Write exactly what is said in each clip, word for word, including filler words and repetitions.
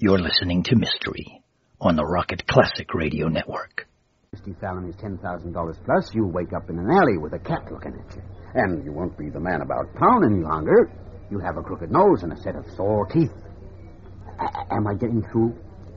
You're listening to Mystery on the Rocket Classic Radio Network. Mister Fallon is ten thousand dollars plus. You'll wake up in an alley with a cat looking at you. And you won't be the man about town any longer. You'll have a crooked nose and a set of sore teeth. A- am I getting through?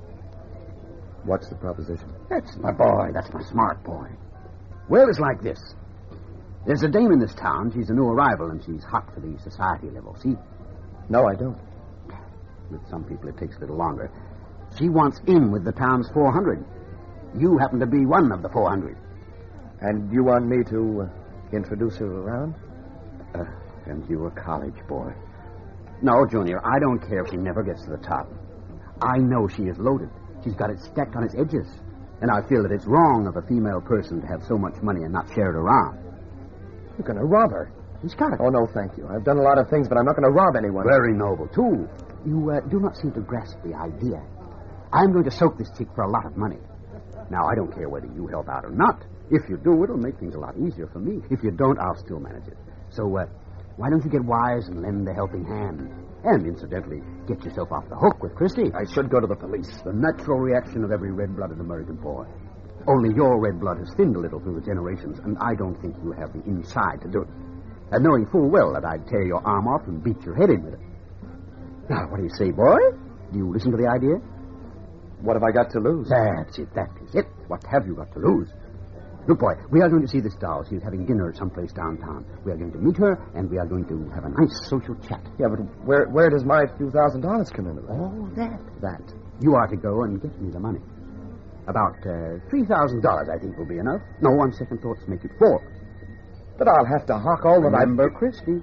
What's the proposition? That's my boy. That's my smart boy. Well, it's like this. There's a dame in this town. She's a new arrival, and she's hot for the society level. See? No, I don't. With some people, it takes a little longer. She wants in with the town's four hundred. You happen to be one of the four hundred. And you want me to uh, introduce her around? Uh, and you a college boy. No, Junior, I don't care if she never gets to the top. I know she is loaded. She's got it stacked on its edges. And I feel that it's wrong of a female person to have so much money and not share it around. You're going to rob her. He's got it. Oh, no, thank you. I've done a lot of things, but I'm not going to rob anyone. Very noble, too. You uh, do not seem to grasp the idea. I'm going to soak this chick for a lot of money. Now, I don't care whether you help out or not. If you do, it'll make things a lot easier for me. If you don't, I'll still manage it. So, uh, why don't you get wise and lend a helping hand? And, incidentally, get yourself off the hook with Christy. I should go to the police. The natural reaction of every red-blooded American boy. Only your red blood has thinned a little through the generations, and I don't think you have the inside to do it. And knowing full well that I'd tear your arm off and beat your head in with it. Now, what do you say, boy? Do you listen to the idea? What have I got to lose? That's it, that is it. What have you got to lose? Look, boy, we are going to see this doll. She's having dinner at some place downtown. We are going to meet her, and we are going to have a nice social chat. Yeah, but where where does my few thousand dollars come into that? Oh, that, that. You are to go and get me the money. About uh, three thousand dollars, I think, will be enough. No, on second thoughts, make it four. But I'll have to hawk all that I... Remember, Christy.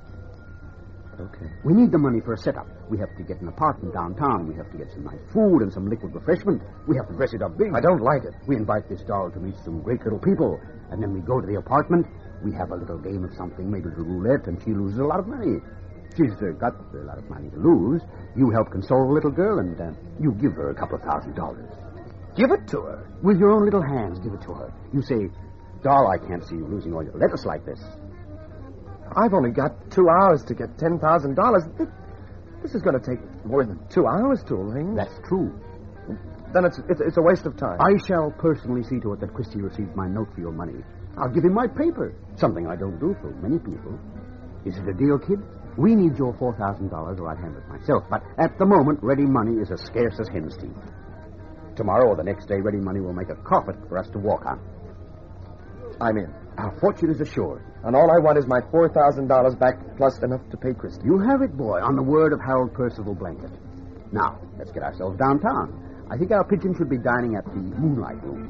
Okay. We need the money for a setup. We have to get an apartment downtown. We have to get some nice food and some liquid refreshment. We have to dress it up big. I don't like it. We invite this doll to meet some great little people. And then we go to the apartment. We have a little game of something, maybe the roulette, and she loses a lot of money. She's uh, got a lot of money to lose. You help console the little girl, and uh, you give her a couple of thousand dollars. Give it to her? With your own little hands, give it to her. You say, doll, I can't see you losing all your lettuce like this. I've only got two hours to get ten thousand dollars. This is going to take more than two hours to arrange. That's true. Then it's, it's it's a waste of time. I shall personally see to it that Christy receives my note for your money. I'll give him my paper. Something I don't do for many people. Is it a deal, kid? We need your four thousand dollars or I'd handle it myself. But at the moment, ready money is as scarce as hen's teeth. Tomorrow or the next day, ready money will make a carpet for us to walk on. I'm in. Our fortune is assured. And all I want is my four thousand dollars back plus enough to pay Christy. You have it, boy, on the word of Harold Percival Blanket. Now, let's get ourselves downtown. I think our pigeon should be dining at the Moonlight Room.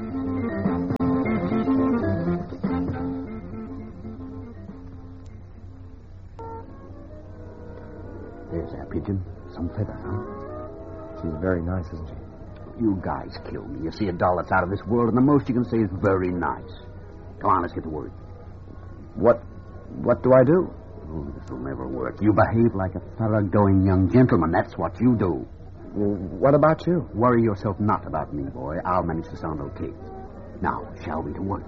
There's our pigeon. Some feathers, huh? She's very nice, isn't she? You guys kill me. You see a doll that's out of this world, and the most you can say is very nice. Come on, let's get to work. What what do I do? Oh, this will never work. You behave like a thoroughgoing young gentleman. That's what you do. Well, what about you? Worry yourself not about me, boy. I'll manage to sound okay. Now, shall we to work?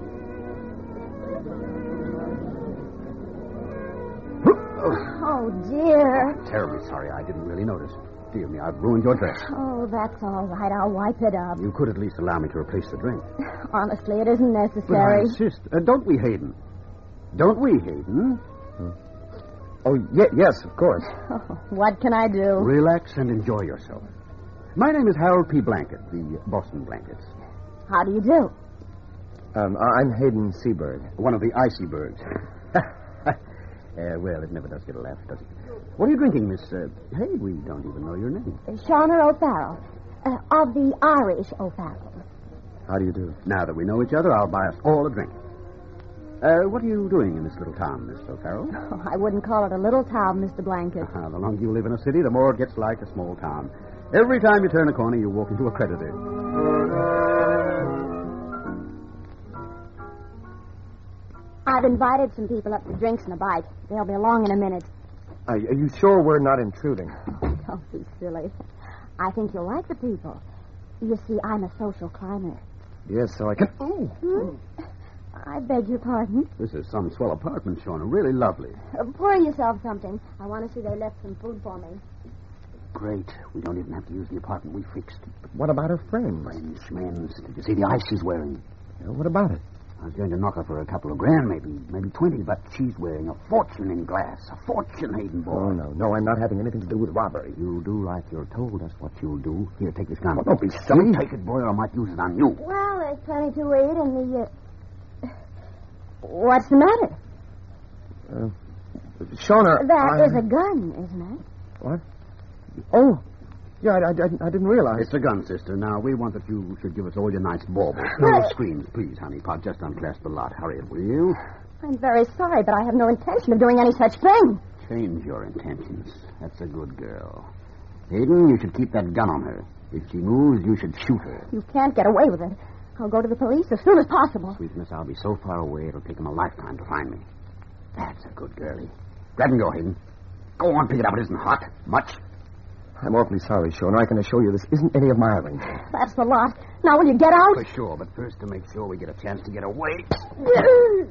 Oh, dear. Terribly sorry. I didn't really notice. Dear me, I've ruined your dress. Oh, that's all right. I'll wipe it up. You could at least allow me to replace the drink. Honestly, it isn't But I necessary. insist. Uh, don't we, Hayden? Don't we, Hayden? Oh, ye- yes, of course. Oh, what can I do? Relax and enjoy yourself. My name is Harold P. Blanket, the Boston Blankets. How do you do? Um, I'm Hayden Seaberg. One of the icy birds. uh, well, it never does get a laugh, does it? What are you drinking, Miss... Uh, hey, we don't even know your name. Shauna O'Farrell, uh, of the Irish O'Farrell. How do you do? Now that we know each other, I'll buy us all a drink. Uh, what are you doing in this little town, Miss O'Farrell? Oh, I wouldn't call it a little town, Mister Blanket. Uh, the longer you live in a city, the more it gets like a small town. Every time you turn a corner, you walk into a creditor. I've invited some people up for drinks and a bite. They'll be along in a minute. Are, are you sure we're not intruding? Oh, don't be silly. I think you'll like the people. You see, I'm a social climber. Yes, so I can... Oh. Hmm? I beg your pardon. This is some swell apartment, Shauna. Really lovely. Uh, pour yourself something. I want to see they left some food for me. great. We don't even have to use the apartment we fixed. But what about her friends? Friends, men's. Did you see the ice she's wearing? Yeah, what about it? I was going to knock her for a couple of grand, maybe, maybe twenty, but she's wearing a fortune in glass. A fortune, Hayden boy. Oh, no, no, I'm not having anything to do with robbery. You'll do like you're told. That's what you'll do. Here, take this gun. Oh, don't be silly. You take it, boy, or I might use it on you. Well, there's plenty to eat in the... Uh... What's the matter? Uh, Shawner, That I... is a gun, isn't it? What? Oh, yeah, I, I, I didn't realize. It's a gun, sister. Now, we want that you should give us all your nice baubles. No screams, please, honey. Pot, just unclasp the lot. Hurry it, will you? I'm very sorry, but I have no intention of doing any such thing. Change your intentions. That's a good girl. Hayden, you should keep that gun on her. If she moves, you should shoot her. You can't get away with it. I'll go to the police as soon as possible. Sweetness, I'll be so far away, it'll take them a lifetime to find me. That's a good girlie. Grab and go, Hayden. Go on, pick it up. It isn't hot. Much. I'm awfully sorry, Shawner. I can assure you this isn't any of my arrangement. That's the lot. Now, will you get out? For sure, but first to make sure we get a chance to get away.